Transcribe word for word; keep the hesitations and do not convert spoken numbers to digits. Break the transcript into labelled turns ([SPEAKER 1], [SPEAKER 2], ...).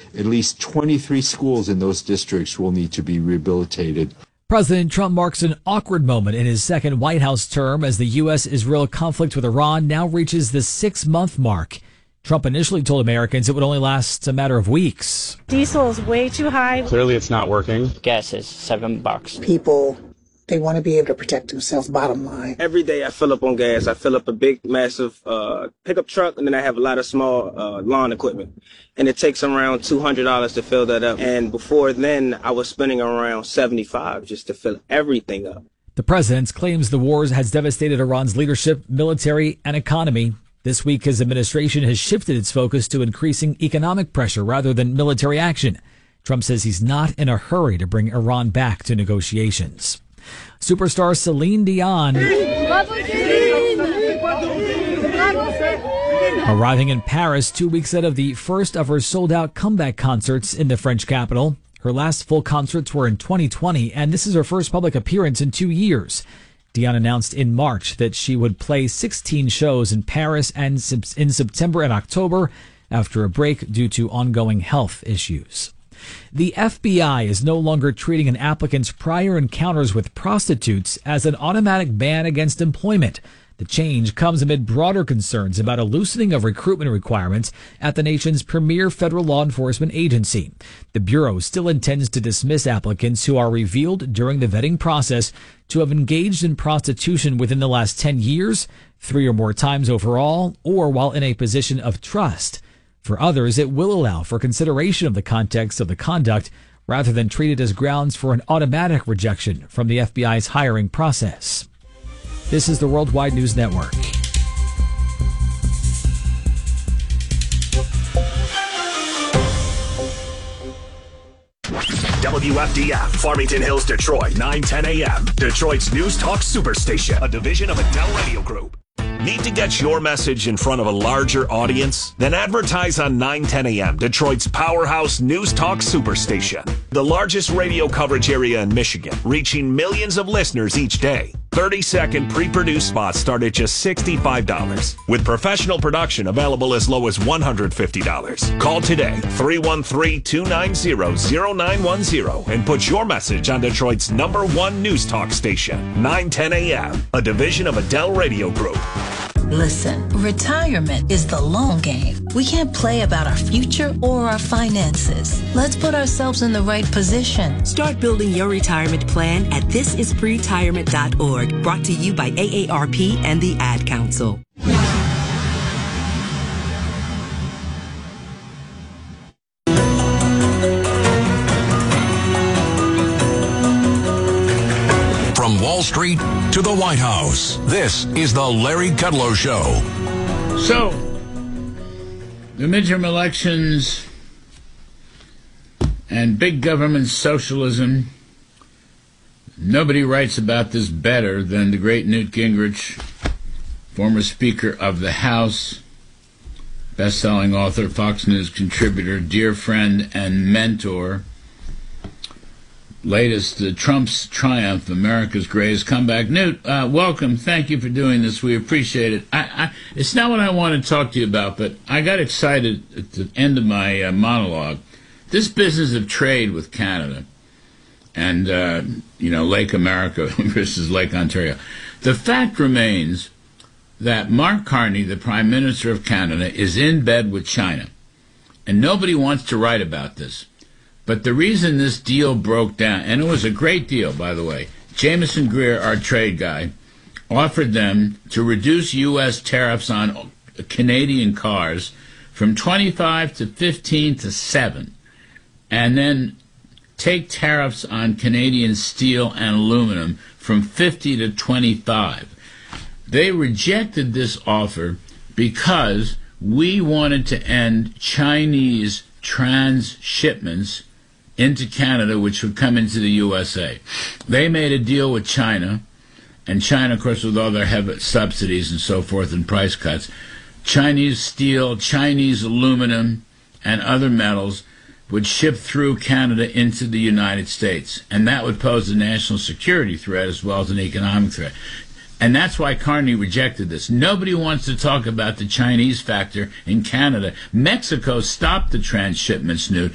[SPEAKER 1] At least twenty-three schools in those districts will need to be rehabilitated.
[SPEAKER 2] President Trump marks an awkward moment in his second White House term as the U S Israel conflict with Iran now reaches the six-month mark. Trump initially told Americans it would only last a matter of weeks.
[SPEAKER 3] Diesel is way too high.
[SPEAKER 4] Clearly it's not working.
[SPEAKER 5] Gas is seven bucks.
[SPEAKER 6] People, they want to be able to protect themselves, bottom line.
[SPEAKER 7] Every day I fill up on gas. I fill up a big, massive uh, pickup truck, and then I have a lot of small uh, lawn equipment. And it takes around two hundred dollars to fill that up. And before then, I was spending around seventy-five dollars just to fill everything up.
[SPEAKER 2] The president claims the war has devastated Iran's leadership, military, and economy. This week, his administration has shifted its focus to increasing economic pressure rather than military action. Trump says he's not in a hurry to bring Iran back to negotiations. Superstar Celine Dion arriving in Paris two weeks ahead of the first of her sold-out comeback concerts in the French capital. Her last full concerts were in twenty twenty, and this is her first public appearance in two years. Dion announced in March that she would play sixteen shows in Paris and in September and October after a break due to ongoing health issues. The F B I is no longer treating an applicant's prior encounters with prostitutes as an automatic ban against employment. The change comes amid broader concerns about a loosening of recruitment requirements at the nation's premier federal law enforcement agency. The Bureau still intends to dismiss applicants who are revealed during the vetting process to have engaged in prostitution within the last ten years, three or more times overall, or while in a position of trust. For others, it will allow for consideration of the context of the conduct rather than treat it as grounds for an automatic rejection from the F B I's hiring process. This is the Worldwide News Network.
[SPEAKER 8] W F D F, Farmington Hills, Detroit, nine ten a.m. Detroit's News Talk Superstation, a division of Adele Radio Group. Need to get your message in front of a larger audience? Then advertise on nine ten a.m., Detroit's powerhouse News Talk Superstation. The largest radio coverage area in Michigan, reaching millions of listeners each day. thirty-second pre-produced spots start at just sixty-five dollars, with professional production available as low as one hundred fifty dollars. Call today, three one three, two nine zero, zero nine one zero, and put your message on Detroit's number one News Talk station, nine ten a.m., a division of Adele Radio Group.
[SPEAKER 9] Listen, retirement is the long game. We can't play about our future or our finances. Let's put ourselves in the right position.
[SPEAKER 10] Start building your retirement plan at this is pretirement dot org. Brought to you by A A R P and the Ad Council.
[SPEAKER 11] From Wall Street to the White House, this is the Larry Kudlow Show.
[SPEAKER 12] So, the midterm elections and big government socialism, nobody writes about this better than the great Newt Gingrich, former Speaker of the House, best-selling author, Fox News contributor, dear friend and mentor. Latest, uh, Trump's triumph, America's greatest comeback. Newt, uh, welcome. Thank you for doing this. We appreciate it. I, I, it's not what I want to talk to you about, but I got excited at the end of my uh, monologue. This business of trade with Canada and, uh, you know, Lake America versus Lake Ontario. The fact remains that Mark Carney, the Prime Minister of Canada, is in bed with China. And nobody wants to write about this. But the reason this deal broke down, and it was a great deal, by the way, Jameson Greer, our trade guy, offered them to reduce U S tariffs on Canadian cars from twenty-five to fifteen to seven, and then take tariffs on Canadian steel and aluminum from fifty to twenty-five. They rejected this offer because we wanted to end Chinese transshipments into Canada, which would come into the U S A. They made a deal with China, and China, of course, with all their heavy subsidies and so forth and price cuts, Chinese steel, Chinese aluminum, and other metals would ship through Canada into the United States, and that would pose a national security threat as well as an economic threat. And that's why Carney rejected this. Nobody wants to talk about the Chinese factor in Canada. Mexico stopped the transshipments, Newt.